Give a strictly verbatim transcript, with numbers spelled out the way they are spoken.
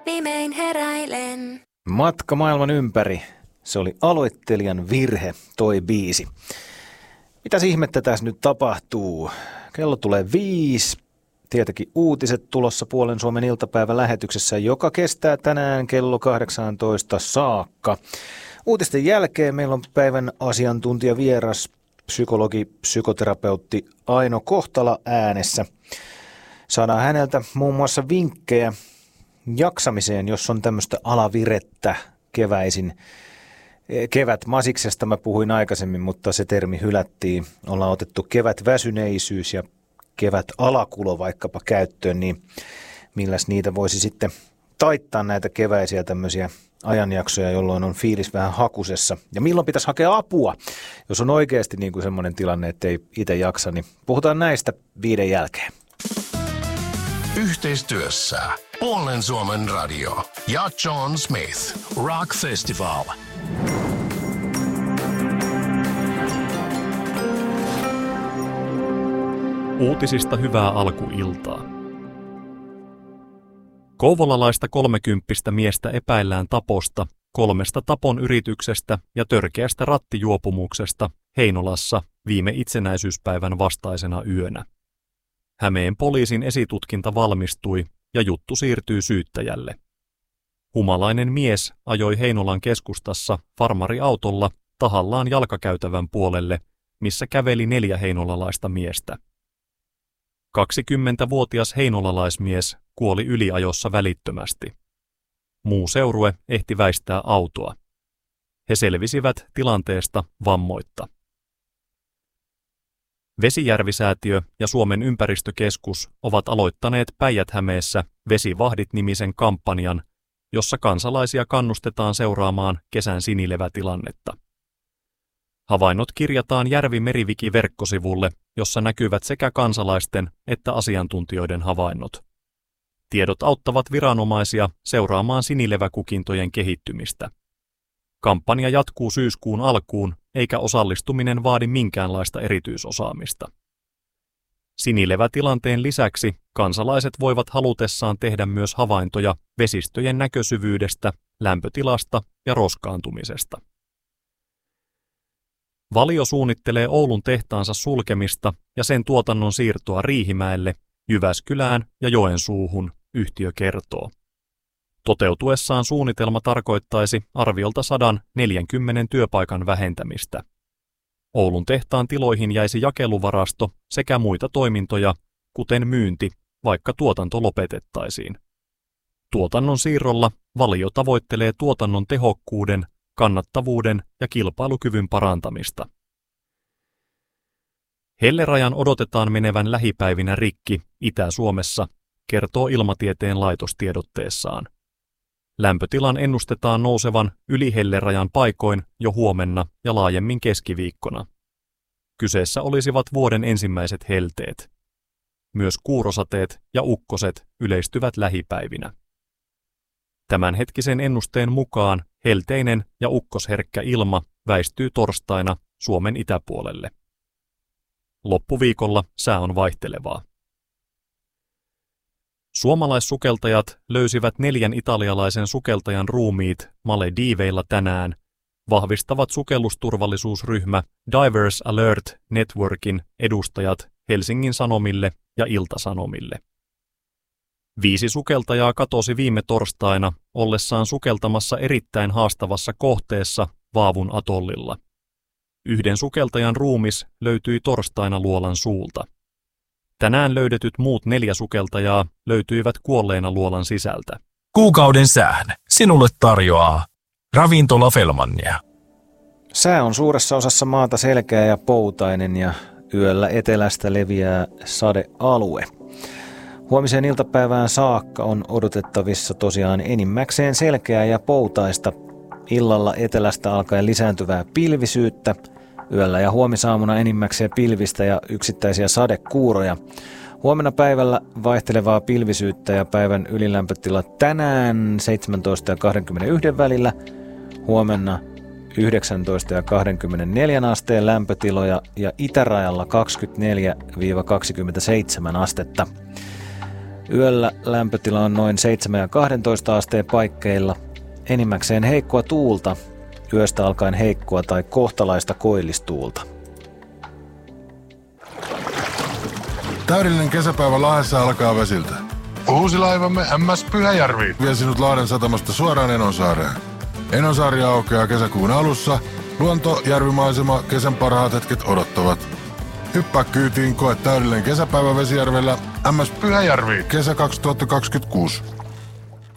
pimein heräilen. Matka maailman ympäri. Se oli aloittelijan virhe, toi biisi. Mitäs ihmettä tässä nyt tapahtuu? Kello tulee viisi. Tietenkin uutiset tulossa Puolen Suomen iltapäivän lähetyksessä, joka kestää tänään kello kahdeksantoista saakka. Uutisten jälkeen meillä on päivän asiantuntija vieras, psykologi, psykoterapeutti Aino Kohtala äänessä. Saadaan häneltä muun muassa vinkkejä jaksamiseen, jos on tämmöistä alavirettä keväisin. Kevätmasiksesta mä puhuin aikaisemmin, mutta se termi hylättiin. Ollaan otettu kevätväsyneisyys ja kevätalakulo vaikkapa käyttöön, niin milläs niitä voisi sitten taittaa näitä keväisiä tämmöisiä ajanjaksoja, jolloin on fiilis vähän hakusessa. Ja milloin pitäisi hakea apua, jos on oikeasti niin kuin semmoinen tilanne, että ei itse jaksa, niin puhutaan näistä viiden jälkeen. Yhteistyössä Puolen Suomen radio ja John Smith Rock Festival. Uutisista hyvää alkuiltaa. Kouvolalaista kolmekymppistä miestä epäillään taposta, kolmesta tapon yrityksestä ja törkeästä rattijuopumuksesta Heinolassa viime itsenäisyyspäivän vastaisena yönä. Hämeen poliisin esitutkinta valmistui ja juttu siirtyy syyttäjälle. Humalainen mies ajoi Heinolan keskustassa farmariautolla tahallaan jalkakäytävän puolelle, missä käveli neljä heinolalaista miestä. kaksikymmentävuotias heinolalaismies kuoli yliajossa välittömästi. Muu seurue ehti väistää autoa. He selvisivät tilanteesta vammoitta. Vesijärvi-säätiö ja Suomen ympäristökeskus ovat aloittaneet Päijät-Hämeessä Vesivahdit-nimisen kampanjan, jossa kansalaisia kannustetaan seuraamaan kesän sinilevätilannetta. Havainnot kirjataan Järvi-Meriviki-verkkosivulle, jossa näkyvät sekä kansalaisten että asiantuntijoiden havainnot. Tiedot auttavat viranomaisia seuraamaan sinileväkukintojen kehittymistä. Kampanja jatkuu syyskuun alkuun, eikä osallistuminen vaadi minkäänlaista erityisosaamista. Sinilevätilanteen lisäksi kansalaiset voivat halutessaan tehdä myös havaintoja vesistöjen näkösyvyydestä, lämpötilasta ja roskaantumisesta. Valio suunnittelee Oulun tehtaansa sulkemista ja sen tuotannon siirtoa Riihimäelle, Jyväskylään ja Joensuuhun, yhtiö kertoo. Toteutuessaan suunnitelma tarkoittaisi arviolta sata neljäkymmentä työpaikan vähentämistä. Oulun tehtaan tiloihin jäisi jakeluvarasto sekä muita toimintoja, kuten myynti, vaikka tuotanto lopetettaisiin. Tuotannon siirrolla Valio tavoittelee tuotannon tehokkuuden, kannattavuuden ja kilpailukyvyn parantamista. Hellerajan odotetaan menevän lähipäivinä rikki Itä-Suomessa, kertoo Ilmatieteen laitos tiedotteessaan. Lämpötilan ennustetaan nousevan yli hellerajan paikoin jo huomenna ja laajemmin keskiviikkona. Kyseessä olisivat vuoden ensimmäiset helteet. Myös kuurosateet ja ukkoset yleistyvät lähipäivinä. Tämänhetkisen ennusteen mukaan helteinen ja ukkosherkkä ilma väistyy torstaina Suomen itäpuolelle. Loppuviikolla sää on vaihtelevaa. Suomalaissukeltajat löysivät neljän italialaisen sukeltajan ruumiit Malediiveilla tänään, vahvistavat sukellusturvallisuusryhmä Divers Alert Networkin edustajat Helsingin Sanomille ja Ilta-Sanomille. Viisi sukeltajaa katosi viime torstaina ollessaan sukeltamassa erittäin haastavassa kohteessa Vaavun atollilla. Yhden sukeltajan ruumis löytyi torstaina luolan suulta. Tänään löydetyt muut neljä sukeltajaa löytyivät kuolleena luolan sisältä. Kuukauden sään sinulle tarjoaa Ravintola Fellmania. Sää on suuressa osassa maata selkeä ja poutainen ja yöllä etelästä leviää sadealue. Huomiseen iltapäivään saakka on odotettavissa tosiaan enimmäkseen selkeää ja poutaista. Illalla etelästä alkaen lisääntyvää pilvisyyttä. Yöllä ja huomisaamuna enimmäkseen pilvistä ja yksittäisiä sadekuuroja. Huomenna päivällä vaihtelevaa pilvisyyttä ja päivän ylilämpötila tänään seitsemäntoista ja kaksikymmentäyksi välillä. Huomenna yhdeksäntoista ja kaksikymmentäneljä asteen lämpötiloja ja itärajalla kaksikymmentäneljä kaksikymmentäseitsemän astetta. Yöllä lämpötila on noin seitsemän ja kaksitoista asteen paikkeilla. Enimmäkseen heikkoa tuulta, yöstä alkaen heikkoa tai kohtalaista koillistuulta. Täydellinen kesäpäivä Lahdessa alkaa vesiltä. Uusi laivamme M S Pyhäjärvi Vie sinut Lahden satamasta suoraan Enonsaareen. Enonsaari aukeaa kesäkuun alussa. Luonto, järvimaisema, kesän parhaat hetket odottavat. Hyppää kyytiin, koe täydellinen kesäpäivä Vesijärvellä. M S Pyhäjärvi kesä kaksituhattakaksikymmentäkuusi.